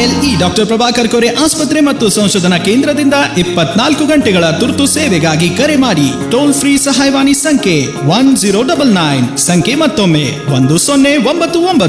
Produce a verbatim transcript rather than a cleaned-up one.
KLE doctor Prabhakar Kore ಆಸ್ಪತ್ರೆ ಮತ್ತು ಸಂಶೋಧನಾ ಕೇಂದ್ರದಿಂದ ಇಪ್ಪತ್ನಾಲ್ಕು ಗಂಟೆಗಳ ತುರ್ತು ಸೇವೆಗಾಗಿ ಕರೆ ಮಾಡಿ. ಟೋಲ್ ಫ್ರೀ ಸಹಾಯವಾಣಿ ಸಂಖ್ಯೆ ಒನ್ ಜೀರೋ ಡಬಲ್ ನೈನ್. ಸಂಖ್ಯೆ ಮತ್ತೊಮ್ಮೆ ಒಂದು ಸೊನ್ನೆ ಒಂಬತ್ತು ಒಂಬತ್ತು